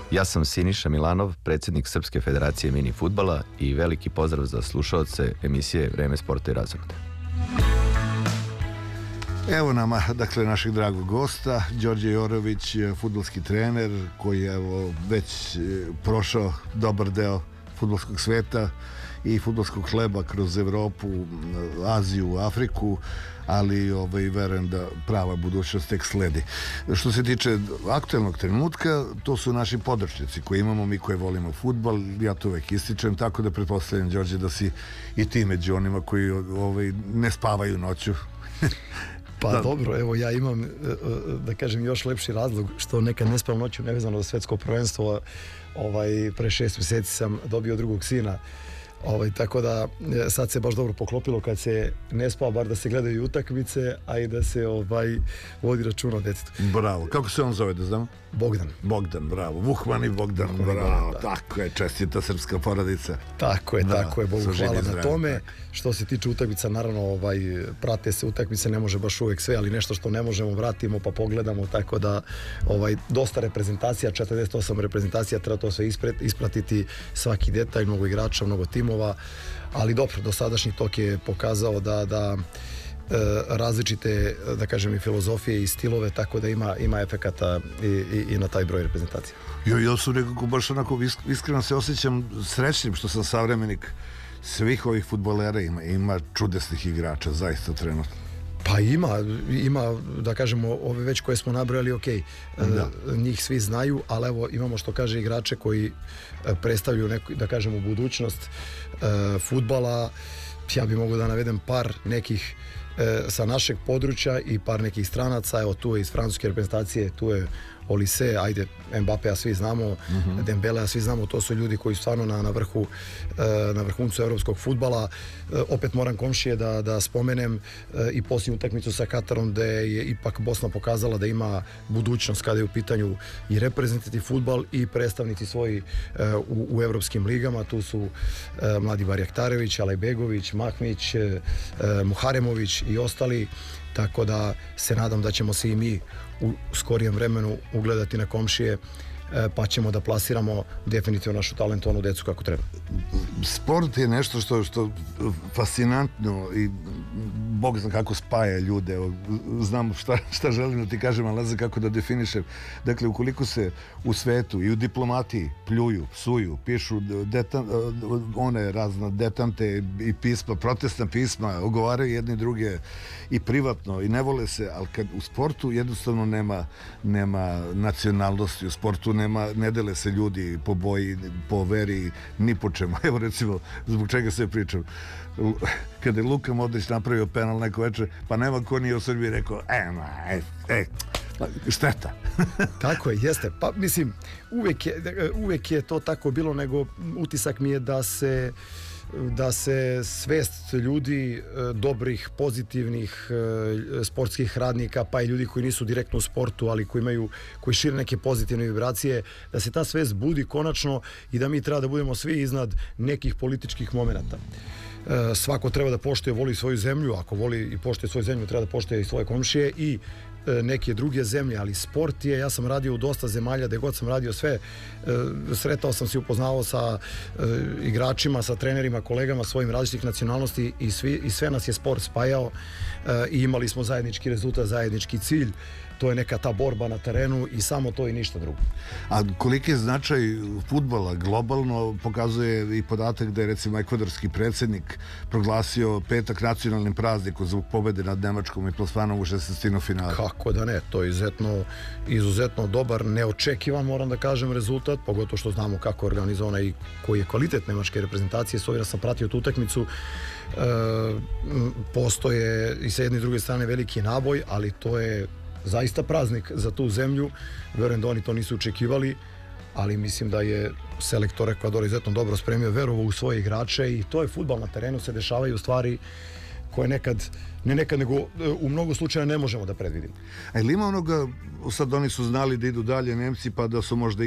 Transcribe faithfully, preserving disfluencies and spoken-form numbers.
Ja sam Siniša Milanov, predsjednik Srpske federacije mini fudbala i veliki pozdrav za slušaoce emisije Vreme sporta i razonoda. Evo nama, dakle, našeg dragog gosta, Đorđe Jorović, fudbalski trener koji je evo, već prošao dobar deo fudbalskog sveta i fudbalskog hleba kroz Evropu, Aziju, Afriku, ali ovaj, verujem da prava budućnost tek sledi. Što se tiče aktuelnog trenutka, to su naši podršnici koji imamo, mi koji volimo fudbal, ja to uvek ističem, tako da pretpostavljam, Đorđe, da si i ti među onima koji ovaj, ne spavaju noću. Pa da. Dobro, evo ja imam, da kažem, još lepši razlog što nekad ne spavam noću nevezano za svetsko prvenstvo. Ovaj, pre šest mjeseci sam dobio drugog sina. Ovaj, tako da sad se baš dobro poklopilo kad se ne spava, bar da se gledaju utakmice, a i da se ovaj, vodi računa o djetetu. Bravo. Kako se on zove, da znamo? Bogdan. Bogdan, bravo. Vuhman i Bogdan, Vuhman bravo. Bogdan, tako je, čestita srpska porodica. Tako je, da, tako je, Bogu hvala na tome. Tako. Što se tiče utakmica, naravno, ovaj, prate se utakmice, ne može baš uvek sve, ali nešto što ne možemo vratimo pa pogledamo, tako da ovaj, dosta reprezentacija, četrdeset osam reprezentacija, treba to sve ispred, ispratiti, svaki detalj, mnogo igrača, mnogo timova, ali dobro, dosadašnji tok je pokazao da, da različite, da kažem, i filozofije i stilove, tako da ima, ima efekata i, i, i na taj broj reprezentacija. Jo, ja sam nekako baš onako iskreno se osjećam srećnim što sam savremenik svih ovih fudbalera, ima, ima čudesnih igrača, zaista trenutno. Pa ima, ima, da kažemo, ove već koje smo nabrojali, ok, da. Njih svi znaju, ali evo imamo, što kaže, igrače koji predstavljaju neku, da kažemo, budućnost fudbala. Ja bih mogao da navedem par nekih sa našeg područja i par nekih stranaca. Evo, tu je iz francuske reprezentacije, tu je Olise, ajde, Mbappé, a svi znamo, mm-hmm. Dembele, a svi znamo, to su ljudi koji su stvarno na, na vrhu, na vrhuncu evropskog fudbala. Opet moram komšije da, da spomenem i posljednju utakmicu sa Katarom, gde je ipak Bosna pokazala da ima budućnost kada je u pitanju i reprezentativni fudbal i predstavnici svoji u, u evropskim ligama. Tu su mladi Barjaktarević, Alajbegović, Mahmić, Muharemović i ostali, tako da se nadam da ćemo se i mi u skorijem vremenu ugledati na komšije, pa ćemo da plasiramo definitivno našu talentovanu decu kako treba. Sport je nešto što što fascinantno i Bog zna kako spaja ljude. Znam šta, šta želim da ti kažem, ali ne znam kako da definišem. Dakle, ukoliko se u svetu i u diplomatiji pljuju, psuju, pišu detan, one razne detante i pisma, protestna pisma, ogovaraju jedni druge i privatno i ne vole se, ali kad u sportu jednostavno nema, nema nacionalnosti, u sportu nema, ne dele se ljudi po boji, po veri, ni po čemu. Evo recimo, zbog čega se pričam. Kada je Luka Modrić napravio penal neko večer, pa nema ko nije u Srbiji rekao, e, ma, e, e, šteta. Tako je, jeste. Pa mislim, uvek je, uvek je to tako bilo, nego utisak mi je da se da se svest ljudi, dobrih, pozitivnih sportskih radnika, pa i ljudi koji nisu direktno u sportu, ali koji imaju, koji šire neke pozitivne vibracije, da se ta svest budi konačno i da mi treba da budemo svi iznad nekih političkih momenata. Svako treba da poštuje, voli svoju zemlju, ako voli i poštuje svoju zemlju, treba da poštuje i svoje komšije i neke druge zemlje, ali sport je, ja sam radio u dosta zemalja, gde god sam radio sve, sretao sam se i upoznao sa igračima, sa trenerima, kolegama svojim različitih nacionalnosti i, svi, i sve nas je sport spajao i imali smo zajednički rezultat, zajednički cilj. To je neka ta borba na terenu i samo to i ništa drugo. A koliki je značaj fudbala globalno pokazuje i podatak da je recimo ekvadorski predsjednik proglasio petak nacionalnim praznikom zbog pobjede nad Nemačkom i plasmanom u šesnaestinu finala. Kako da ne, to je izuzetno, izuzetno dobar, neočekivan, moram da kažem, rezultat, pogotovo što znamo kako je organizovana i koji je kvalitet nemačke reprezentacije. S ovim sam pratio tu utakmicu, e, postoje i sa jedne i druge strane veliki naboj, ali to je zaista praznik za tu zemlju. Verujem da oni to nisu očekivali, ali mislim da je selektor Ekvadora izuzetno dobro spremio, verovao u svoje igrače i to je fudbal. Na terenu se dešavaju stvari koje nekad, ne nekad, nego u mnogo slučaja ne možemo da predvidimo. A ili ima onoga, sad oni su znali da idu dalje Nemci, pa da su možda